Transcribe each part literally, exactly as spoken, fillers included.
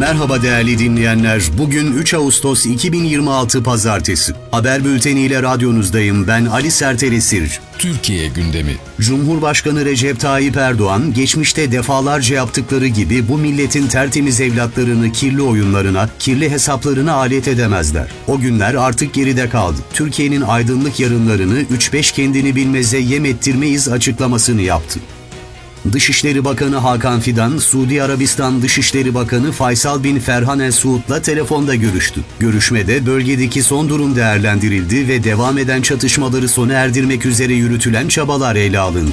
Merhaba değerli dinleyenler. Bugün üç Ağustos iki bin yirmi altı Pazartesi. Haber bülteniyle radyonuzdayım. Ben Ali Sertel Esir. Türkiye gündemi. Cumhurbaşkanı Recep Tayyip Erdoğan, geçmişte defalarca yaptıkları gibi bu milletin tertemiz evlatlarını kirli oyunlarına, kirli hesaplarına alet edemezler. O günler artık geride kaldı. Türkiye'nin aydınlık yarınlarını üç beş kendini bilmeze yem ettirmeyiz açıklamasını yaptı. Dışişleri Bakanı Hakan Fidan, Suudi Arabistan Dışişleri Bakanı Faysal bin Ferhan El Suud'la telefonda görüştü. Görüşmede bölgedeki son durum değerlendirildi ve devam eden çatışmaları sona erdirmek üzere yürütülen çabalar ele alındı.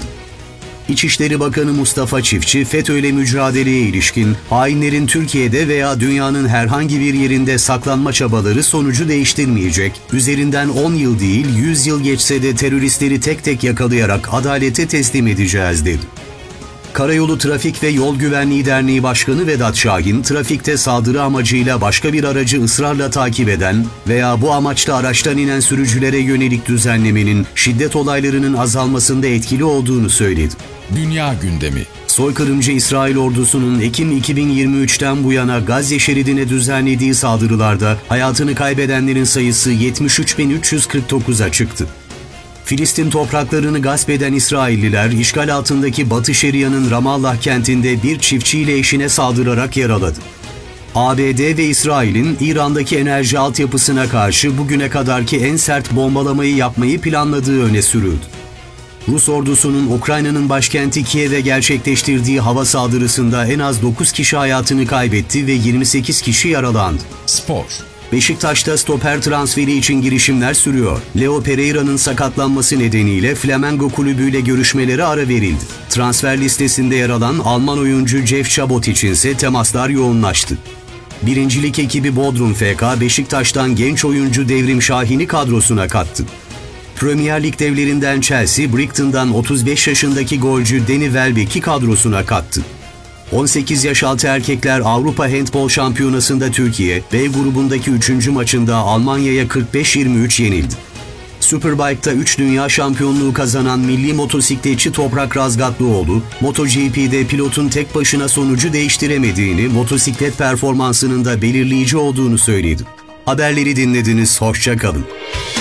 İçişleri Bakanı Mustafa Çiftçi, FETÖ'yle mücadeleye ilişkin hainlerin Türkiye'de veya dünyanın herhangi bir yerinde saklanma çabaları sonucu değiştirmeyecek, üzerinden on yıl değil yüz yıl geçse de teröristleri tek tek yakalayarak adalete teslim edeceğiz dedi. Karayolu Trafik ve Yol Güvenliği Derneği Başkanı Vedat Şahin, trafikte saldırı amacıyla başka bir aracı ısrarla takip eden veya bu amaçla araçtan inen sürücülere yönelik düzenlemenin şiddet olaylarının azalmasında etkili olduğunu söyledi. Dünya gündemi. Soykırımcı İsrail ordusunun Ekim iki bin yirmi üçten bu yana Gazze şeridine düzenlediği saldırılarda hayatını kaybedenlerin sayısı yetmiş üç bin üç yüz kırk dokuza çıktı. Filistin topraklarını gasp eden İsrailliler, işgal altındaki Batı Şeria'nın Ramallah kentinde bir çiftçiyle eşine saldırarak yaraladı. A B D ve İsrail'in İran'daki enerji altyapısına karşı bugüne kadarki en sert bombalamayı yapmayı planladığı öne sürüldü. Rus ordusunun Ukrayna'nın başkenti Kiev'e gerçekleştirdiği hava saldırısında en az dokuz kişi hayatını kaybetti ve yirmi sekiz kişi yaralandı. Spor. Beşiktaş'ta stoper transferi için girişimler sürüyor. Leo Pereira'nın sakatlanması nedeniyle Flamengo kulübüyle görüşmelere ara verildi. Transfer listesinde yer alan Alman oyuncu Jeff Chabot içinse temaslar yoğunlaştı. Birincilik ekibi Bodrum F K, Beşiktaş'tan genç oyuncu Devrim Şahin'i kadrosuna kattı. Premier Lig devlerinden Chelsea, Brighton'dan otuz beş yaşındaki golcü Danny Welbeck'i kadrosuna kattı. on sekiz yaş altı erkekler Avrupa Handbol Şampiyonası'nda Türkiye, B grubundaki üçüncü maçında Almanya'ya kırk beş yirmi üç yenildi. Superbike'da üç dünya şampiyonluğu kazanan milli motosikletçi Toprak Razgatlıoğlu, MotoGP'de pilotun tek başına sonucu değiştiremediğini, motosiklet performansının da belirleyici olduğunu söyledi. Haberleri dinlediniz, hoşça kalın.